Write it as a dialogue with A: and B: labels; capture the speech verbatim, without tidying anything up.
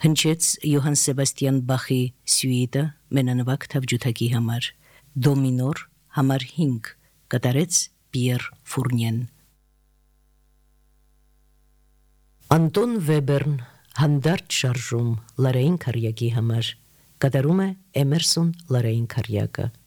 A: Հնչեց Յոհան Սեբաստիան Բախի սյուիտը մենանվագ թավջութակի համար, դո մինոր համար հինգ կատարեց Պիեր Ֆուրնիեն։ Անտոն Վեբերն հանդարտ շարժում Լարային քարյակի համար կատարում է Էմերսոն Լարային քարյակը։